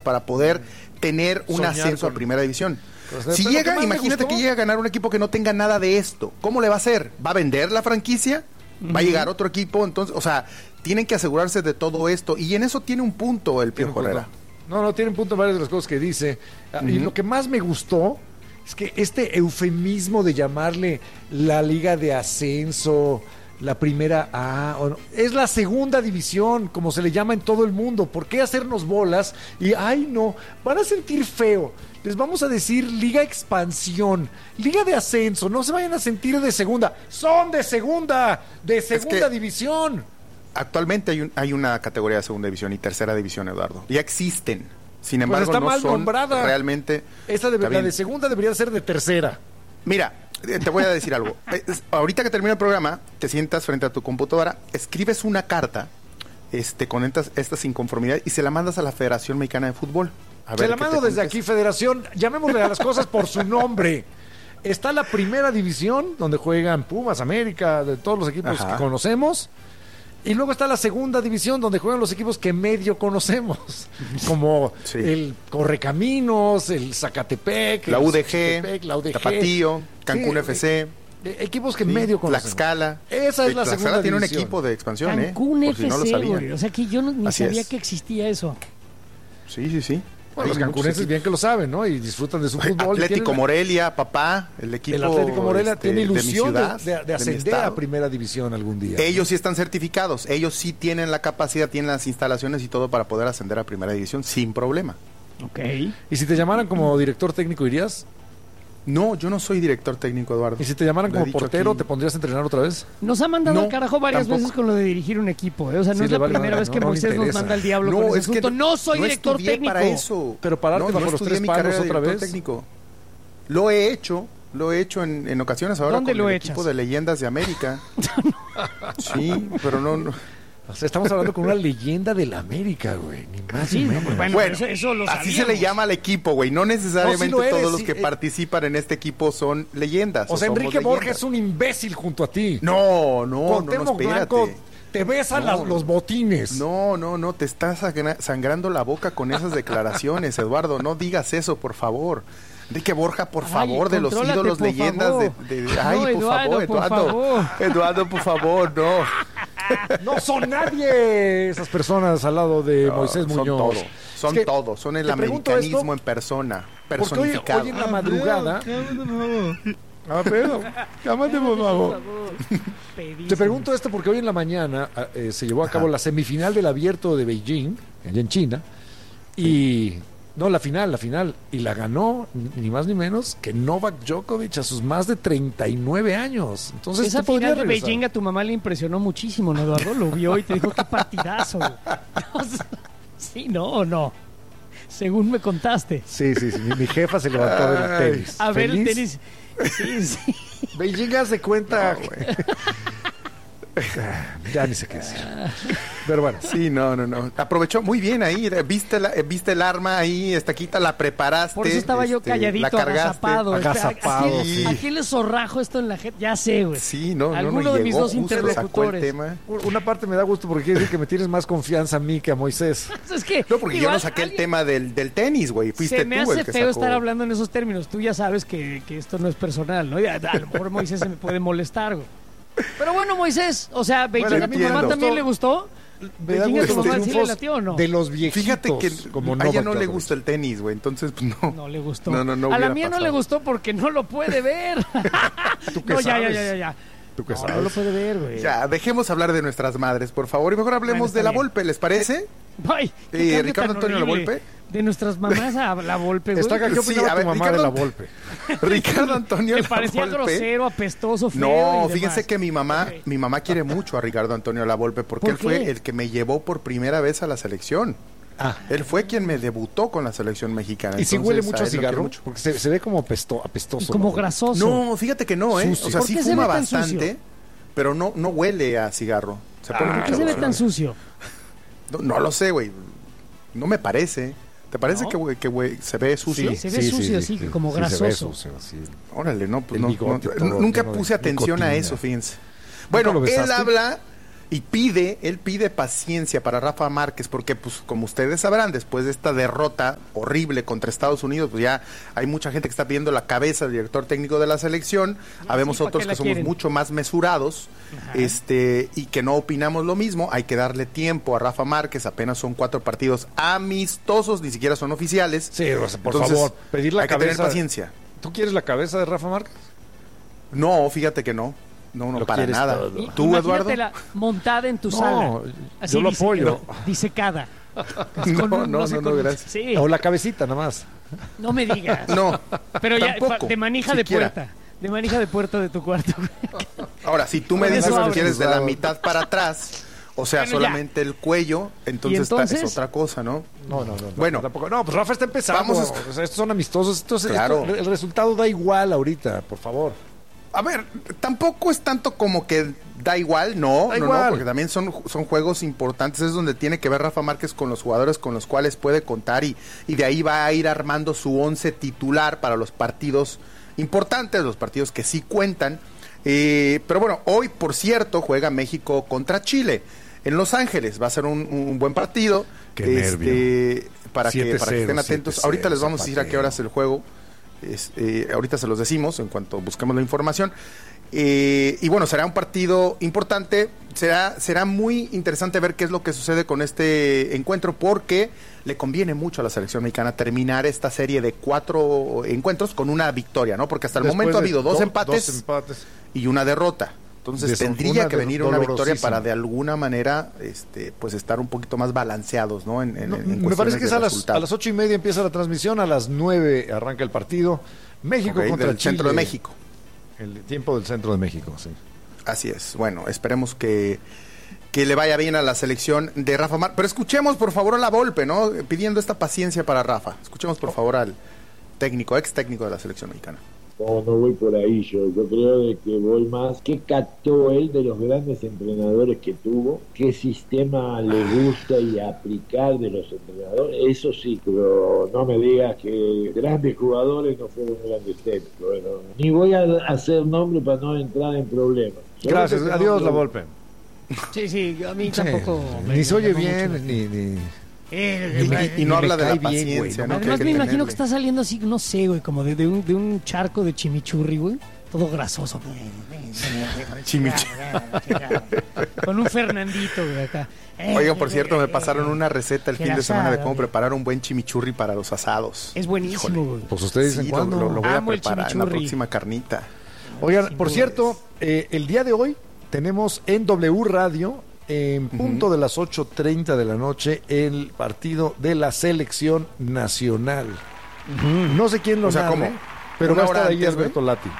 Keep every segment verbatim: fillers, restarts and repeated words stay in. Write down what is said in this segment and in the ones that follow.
para poder tener un Soñar ascenso con... a primera división. Pero Si llega, imagínate que llega a ganar un equipo que no tenga nada de esto, ¿cómo le va a hacer? ¿Va a vender la franquicia? ¿Va uh-huh. a llegar otro equipo? Entonces, o sea, tienen que asegurarse de todo esto, y en eso tiene un punto el Piojo Herrera. No, no, tiene un punto en varias de las cosas que dice. Uh-huh. Y lo que más me gustó es que este eufemismo de llamarle la liga de ascenso, la primera A, o no, es la segunda división, como se le llama en todo el mundo. ¿Por qué hacernos bolas? Y, ay, no, van a sentir feo. Les vamos a decir liga expansión, liga de ascenso, no se vayan a sentir de segunda. Son de segunda, de segunda es que división. Actualmente hay, un, hay una categoría de segunda división y tercera división, Eduardo. Ya existen. Sin embargo, pues está no mal son nombrada. Realmente. Esta de, la de segunda debería ser de tercera. Mira, te voy a decir algo. Ahorita que termina el programa, te sientas frente a tu computadora, escribes una carta este, con estas, estas inconformidades y se la mandas a la Federación Mexicana de Fútbol. A ver, se la mando desde aquí, Federación. Llamémosle a las cosas por su nombre. Está la primera división, donde juegan Pumas, América, de todos los equipos Ajá. que conocemos. Y luego está la segunda división, donde juegan los equipos que medio conocemos, como sí. el Correcaminos, el Zacatepec, la el U D G, Zacatepec, la U D G, Tapatío, Cancún sí, F C. Eh, equipos que sí, medio conocemos. Tlaxcala. Esa es la Tlaxcala segunda tiene división. un equipo de expansión, Cancún ¿eh? F C, Por si no lo güey. O sea que yo no, ni Así sabía es. que existía eso. Sí, sí, sí. Bueno, los cancunenses bien que lo saben, ¿no? Y disfrutan de su fútbol. Atlético tienen... Morelia, papá, el equipo. El Atlético Morelia este, tiene ilusión de, ciudad, de, de, de ascender a primera división algún día. Ellos sí están certificados, ellos sí tienen la capacidad, tienen las instalaciones y todo para poder ascender a primera división sin problema. Ok. ¿Y si te llamaran como director técnico, irías? No, yo no soy director técnico, Eduardo. ¿Y si te llamaran como portero, aquí... te pondrías a entrenar otra vez? Nos ha mandado no, al carajo varias tampoco. veces con lo de dirigir un equipo, ¿eh? O sea, no sí, es la vale primera madre, vez no, que no Moisés nos manda al diablo no, con ese es asunto. Que no soy no director técnico. para eso. Pero pararte no, bajo no los tres palos otra vez. Técnico. Lo he hecho, lo he hecho en, en ocasiones ahora ¿Dónde con lo el echas? equipo de Leyendas de América. Sí, pero no... no. O sea, estamos hablando con una leyenda de la América, güey. Ni más sí, ni menos. No, bueno, bueno eso, eso lo así sabíamos. se le llama al equipo, güey. No necesariamente no, sí todos eres, los sí, que eh. participan en este equipo son leyendas. O sea, o Enrique Borja es un imbécil junto a ti. No, no, Cuauhtémoc no, no, espérate. Blanco te besan no, las, los botines. No, no, no, te estás sangrando la boca con esas declaraciones, Eduardo. No digas eso, por favor. Enrique Borja, por Ay, favor, de los ídolos, leyendas de, de, de... Ay, no, por Eduardo, favor, por Eduardo. favor. Eduardo, por favor, no. No son nadie esas personas al lado de no, Moisés Muñoz. Son todo, son es que todo, son el americanismo esto, en persona, personificado. Hoy, hoy en la madrugada... Ah, pero, cámate, por favor. Te pregunto esto porque hoy en la mañana eh, se llevó a cabo Ajá. la semifinal del Abierto de Beijing, allá en China, y... No, la final, la final. Y la ganó, ni más ni menos, que Novak Djokovic a sus más de treinta y nueve años. Entonces, esa final de regresar? Beijing a tu mamá le impresionó muchísimo, ¿no, Eduardo? Lo vio y te dijo, qué partidazo. Sí, no, o no. Según me contaste. Sí, sí, sí. Mi, mi jefa se levantó a ver el tenis. A ver ¿Feliz? el tenis. Sí, sí. Beijing hace cuenta... No, güey. Ya ni sé qué decir. Pero bueno. Sí, no, no, no. Aprovechó muy bien ahí. Viste, la, viste el arma ahí, estaquita, la preparaste. Por eso estaba este, yo calladito, la cargaste. agazapado. Agazapado, sí. ¿A quién le zorrajo esto en la gente? Ya sé, güey. Sí, no, Alguno no, no de mis dos justo, interlocutores. Tema. Una parte me da gusto porque quiere decir que me tienes más confianza a mí que a Moisés. Es que, no, porque igual, yo no saqué alguien... el tema del, del tenis, güey. Fuiste Se me tú hace el que feo sacó... estar hablando en esos términos. Tú ya sabes que, que esto no es personal, ¿no? Y a, a lo mejor Moisés se me puede molestar, güey. Pero bueno, Moisés, o sea, Beijing bueno, a tu mamá también le gustó. ¿Beijing a tu mamá sí le latió o no? De los viejitos. Fíjate que como a ella no le gusta el tenis, güey, entonces pues no. No le gustó. No, no, no a la mía pasado. no le gustó porque no lo puede ver. ¿Tú qué no, sabes? ya, ya, ya, ya, ya. ¿Tú qué no, sabes? No lo puede ver, güey. Ya, dejemos hablar de nuestras madres, por favor, y mejor hablemos bueno, de la bien. Volpe, ¿les parece? Ay, eh, Ricardo Antonio La Volpe. De nuestras mamás a La Volpe, güey. Está acá, ¿qué opinaba sí, a ver, tu mamá Ricardo, de La Volpe? Ricardo Antonio Le La parecía Volpe. grosero, apestoso, feo. No, y fíjense demás. que mi mamá, okay. mi mamá quiere mucho a Ricardo Antonio La Volpe porque ¿Por él qué? fue el que me llevó por primera vez a la selección. Ah. Él fue quien me debutó con la selección mexicana. ¿Y si huele mucho a, a cigarro? Mucho. Porque se, se ve como apesto, apestoso. Como ¿no? grasoso. No, fíjate que no, ¿eh? Sucio. O sea, sí fuma bastante, sucio? pero no, no huele a cigarro. Se pone ¿Por mucho qué se ve grosero. tan sucio? No, no lo sé, güey. No me parece. ¿Te parece ¿No? que, güey, que güey, se ve sucio? Sí, se ve sí, sucio, sí, sí, sí, como sí, grasoso. Se ve sucio, sí. Órale, no, pues no, bigote, no, nunca puse atención nicotina. a eso, fíjense. Bueno, él habla Y pide, él pide paciencia para Rafa Márquez, porque pues como ustedes sabrán, después de esta derrota horrible contra Estados Unidos, pues ya hay mucha gente que está pidiendo la cabeza del director técnico de la selección, Ah, habemos sí, ¿pa' otros qué la que somos quieren? mucho más mesurados, Ajá. este, y que no opinamos lo mismo. Hay que darle tiempo a Rafa Márquez, apenas son cuatro partidos amistosos, ni siquiera son oficiales. Sí, o sea, por Entonces, favor, pedir la hay cabeza. que tener paciencia. ¿Tú quieres la cabeza de Rafa Márquez? No, fíjate que no. No, no, Lo para quieres nada. todo. Y- ¿Tú, Eduardo? imagínatela montada en tu No, sala. yo lo dise- apoyo. Disecada. No, Con no, un- no, sé, no, con- gracias. Sí, O la cabecita, nada más. no me digas. No, Pero ya, tampoco, pa- de manija siquiera. de puerta. De manija de puerta de tu cuarto. Ahora, si tú me Con dices eso que abres. quieres de la mitad para atrás, o sea, Bueno, ya. solamente el cuello, entonces, ¿Y está- entonces? es otra cosa, ¿no? No, no, no. Bueno. tampoco. No, pues Rafa está empezando. Vamos O sea, estos son amistosos. Entonces, Claro. esto- el resultado da igual ahorita, por favor. A ver, tampoco es tanto como que da igual, no, Da no, igual. no, porque también son, son juegos importantes, es donde tiene que ver Rafa Márquez con los jugadores con los cuales puede contar y, y de ahí va a ir armando su once titular para los partidos importantes, los partidos que sí cuentan. Eh, pero bueno, hoy, por cierto, juega México contra Chile en Los Ángeles, va a ser un, un buen partido. Qué este, para, que, siete para que estén cero, atentos. siete Ahorita cero, les vamos a decir a qué Zapatero. hora es el juego. Es, eh, ahorita se los decimos en cuanto busquemos la información. Eh, y bueno, será un partido importante. Será, será muy interesante ver qué es lo que sucede con este encuentro, porque le conviene mucho a la selección mexicana terminar esta serie de cuatro encuentros con una victoria, ¿no? Porque hasta el Después momento ha de habido dos do- empates, dos empates. y una derrota. Entonces Des- tendría una que de- venir una victoria dolorosísima. para de alguna manera este, pues estar un poquito más balanceados, ¿no? En, en- No, en me parece cuestiones que es de a las, resultado. a las ocho y media empieza la transmisión, a las nueve arranca el partido. México Ok, contra del Chile. centro de México. El tiempo del centro de México, sí. Así es. Bueno, esperemos que, que le vaya bien a la selección de Rafa Mar. Pero escuchemos por favor a la Volpe, ¿no? Pidiendo esta paciencia para Rafa. Escuchemos por favor al técnico, ex técnico de la selección mexicana. No, no voy por ahí yo. Yo creo de que voy más. ¿Qué captó él de los grandes entrenadores que tuvo? ¿Qué sistema le gusta y aplicar de los entrenadores? Eso sí, pero no me digas que grandes jugadores no fueron grandes técnicos. Bueno, ni voy a hacer nombre para no entrar en problemas. Gracias, Solo que adiós no- la Volpe. Sí, sí, a mí tampoco. Sí, me- ni se oye me llamó bien, mucho. ni... ni... Eh, Y, eh, y- y no me habla de la cae bien, paciencia, güey, ¿no? ¿no? Que hay Además que me imagino tenerle. que está saliendo así, no sé, güey, como de, de un, de un charco de chimichurri, güey. Todo grasoso. Chimichurri. Con un Fernandito, güey, acá. Eh, Oigan, por eh, cierto, eh, me eh, pasaron una receta el que fin de la semana de asada, cómo güey. preparar un buen chimichurri para los asados. Es buenísimo, güey. Pues ustedes dicen Sí, lo, cuándo. lo- lo voy Amo a el preparar en la chimichurri. próxima carnita. Oigan, Sin por duda. cierto, eh, el día de hoy tenemos en W Radio, en punto de las ocho treinta de la noche, el partido de la selección nacional. No sé quién lo O sea, narre, ¿cómo? pero ¿Una va a estar hora ahí antes, Alberto Lati.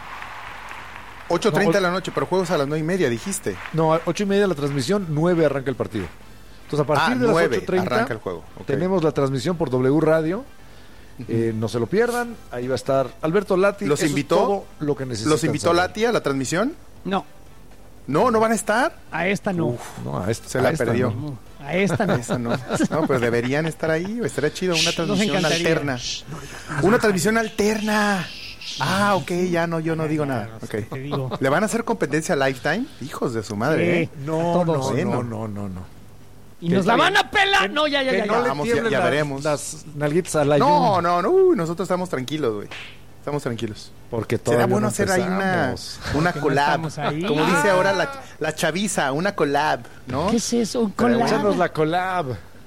ocho treinta No, de la noche, pero juegos a las nueve y media, dijiste. No, a ocho y media la transmisión, nueve arranca el partido. Entonces, a partir Ah, de las nueve ocho treinta arranca el juego. Ok. tenemos la transmisión por W Radio. Eh, no se lo pierdan, ahí va a estar Alberto Lati. ¿Los Eso es invitó? todo lo que necesitan ¿Los invitó saber. Lati a la transmisión? No, No, ¿no van a estar? a esta no. No, a esta, Se a la esta perdió. no. No, a esta no. Esa no. No, pues deberían estar ahí. Estaría chido una transmisión encantaría. alterna. Una transmisión alterna. Ah, ok, ya no, yo no digo nada. no Ok. sé, te digo. ¿Le van a hacer competencia a Lifetime? Hijos de su madre, Sí. ¿eh? No, A no, todos. no, no, no, no. Y nos la van a pelar. No, ya, ya, Que ya. no ya. le Vamos, ya- tiemblen ya las- veremos. las nalguitas a la No, Jun, no, no. Uy, nosotros estamos tranquilos, güey. Estamos tranquilos. porque Será todavía bueno no hacer ahí una, empezamos. una Porque no collab. estamos ahí. Como dice Ah. ahora la, la chaviza, una collab, ¿no? ¿Qué es eso? Un Pero collab. Échanos la collab.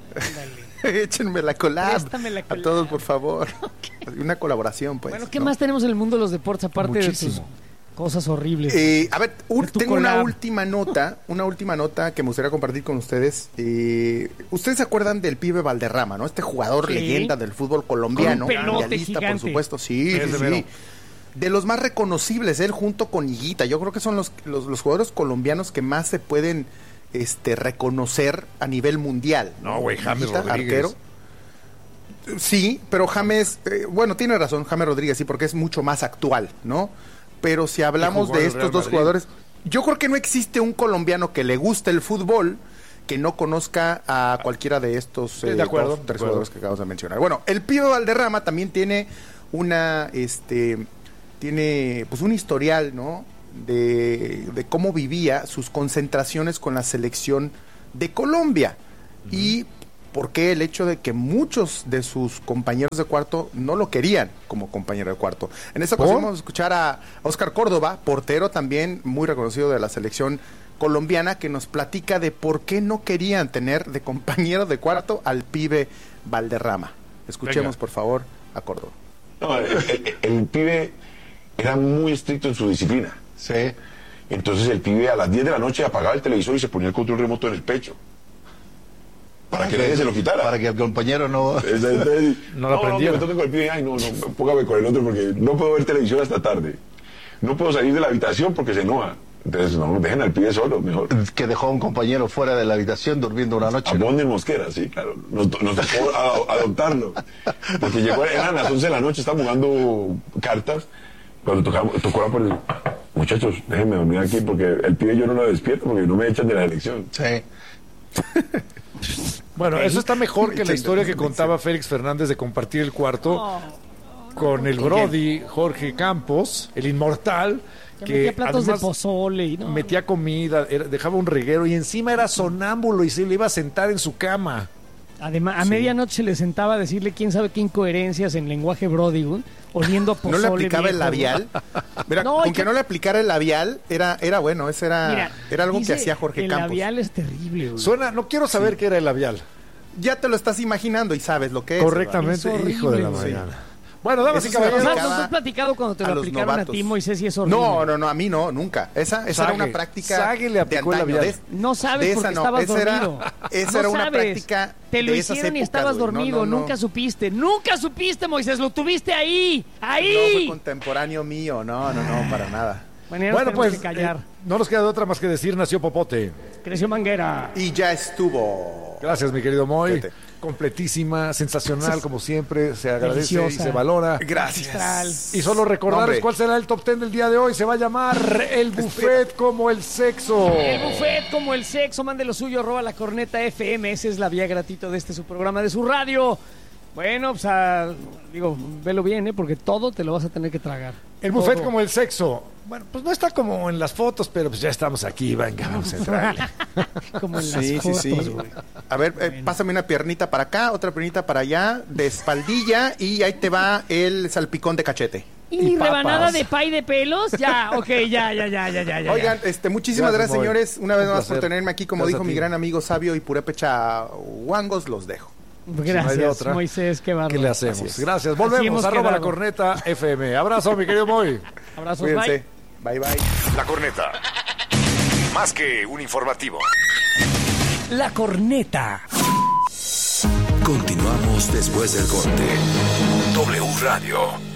Échenme la collab. Préstame la A collab. todos, por favor. Una colaboración, pues. Bueno, ¿qué ¿no? más tenemos en el mundo de los deportes aparte de Muchísimo. tus cosas horribles? Eh, a ver, un- De tu tengo una collab. última nota, una última nota que me gustaría compartir con ustedes. Eh, ustedes se acuerdan del pibe Valderrama, ¿no? Este jugador Sí. leyenda del fútbol colombiano, Con un pelote mundialista, por gigante. supuesto, sí, Es sí, de sí. veras. De los más reconocibles, él junto con Higuita. Yo creo que son los, los, los jugadores colombianos que más se pueden este, reconocer a nivel mundial. No, güey, James Higuita, Rodríguez. arquero. Sí, pero James, eh, bueno, tiene razón, James Rodríguez, sí, porque es mucho más actual, ¿no? Pero si hablamos jugó en de el Real estos dos Madrid. jugadores, yo creo que no existe un colombiano que le guste el fútbol que no conozca a cualquiera de estos de acuerdo, dos, de tres acuerdo. jugadores que acabamos de mencionar. Bueno, el Pío Valderrama también tiene una, este, tiene pues un historial, ¿no? de, de cómo vivía sus concentraciones con la selección de Colombia. Uh-huh. Y por qué el hecho de que muchos de sus compañeros de cuarto no lo querían como compañero de cuarto. En esta ocasión vamos a escuchar a Oscar Córdoba, portero también muy reconocido de la selección colombiana, que nos platica de por qué no querían tener de compañero de cuarto al pibe Valderrama. Escuchemos, Venga. por favor, a Córdoba. No, el, el, el pibe era muy estricto en su disciplina. ¿Sí? Entonces el pibe a las diez de la noche apagaba el televisor y se ponía el control remoto en el pecho. Para que nadie se lo quitara. Para que el compañero no... Entonces, no lo aprendiera. No, no, me con el pibe, ay, no, no, póngame con el otro porque no puedo ver televisión hasta tarde. No puedo salir de la habitación porque se enoja. Entonces, no, dejen al pibe solo, mejor. Que dejó a un compañero fuera de la habitación durmiendo una noche. A Bonnie Mosquera, sí, claro. Nos, nos tocó a, adoptarlo. Porque llegó, eran las once de la noche, estábamos jugando cartas. Cuando tocamos, tocó la puerta, muchachos, déjenme dormir aquí porque el pibe yo no lo despierto porque no me echan de la elección. Sí. Bueno, eso está mejor que la historia que contaba Félix Fernández de compartir el cuarto oh, con el Brody Jorge Campos, el inmortal, que, que metía platos de pozole y no, metía comida, era, dejaba un reguero y encima era sonámbulo y se le iba a sentar en su cama. Además, a sí. medianoche se le sentaba a decirle quién sabe qué incoherencias en lenguaje Brody, ¿eh? Oliendo a pozole. ¿No le aplicaba viejo, el labial? Mira, no, con que yo... no le aplicara el labial, era, era bueno, ese era, Mira, era algo que hacía Jorge el Campos. El labial es terrible, güey. Suena, no quiero saber sí. qué era el labial. Ya te lo estás imaginando y sabes lo que es. Correctamente, es horrible, hijo de la mañana. Sí. Bueno, damas y caballeros. ¿Nos has platicado cuando te lo aplicaron novatos. a ti, Moisés, y es horrible? No, no, no, a mí no, nunca. Esa, esa era una práctica Sague le aplicó de antaño. De, no sabes de porque esa, no, estabas esa dormido. Era, esa no era una sabes. práctica Te lo de hicieron esas y estabas épocas, dormido. no, no, no. Nunca supiste. Nunca supiste, Moisés. Lo tuviste ahí. Ahí. No fue contemporáneo mío. No, no, no, para nada. Bueno, bueno pues, que callar. Eh, no nos queda de otra más que decir, nació Popote. Creció Manguera. Y ya estuvo. Gracias, mi querido Moy. Vete. Completísima, sensacional, como siempre. Se agradece Deliciosa. y se valora. Gracias. Y solo recordarles Hombre. cuál será el top ten del día de hoy. Se va a llamar El Buffet como el sexo. El Buffet como el sexo. Mande lo suyo, arroba la corneta F M. Esa es la vía gratuita de este su programa, de su radio. Bueno, pues, uh, digo, velo bien, ¿eh? Porque todo te lo vas a tener que tragar. El buffet todo. Como el sexo. Bueno, pues no está como en las fotos, pero pues ya estamos aquí, venga, vamos a entrarle. Como en sí, las sí, fotos, sí. güey. A ver, eh, bueno. pásame una piernita para acá, otra piernita para allá, de espaldilla, y ahí te va el salpicón de cachete. ¿Y, y mi rebanada de pay de pelos? Ya, ok, ya, ya, ya, ya, ya. Oigan, este, muchísimas gracias, gracias señores, una vez Un más placer. por tenerme aquí, como gracias dijo mi gran amigo Sabio y Purépecha Huangos, los dejo. Gracias, si no otra, Moisés, qué bárbaro. ¿Qué le hacemos? Gracias, volvemos, arroba quedado. La corneta F M. Abrazo, mi querido Moy. Abrazos, Cuídense. Bye. Bye, bye. La corneta, más que un informativo. La corneta. Continuamos después del corte. W Radio.